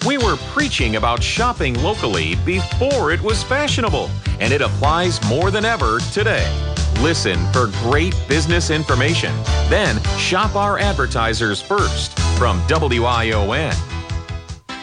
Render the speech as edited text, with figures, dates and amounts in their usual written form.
We were preaching about shopping locally before it was fashionable, and it applies more than ever today. Listen for great business information. Then shop our advertisers first. From WION,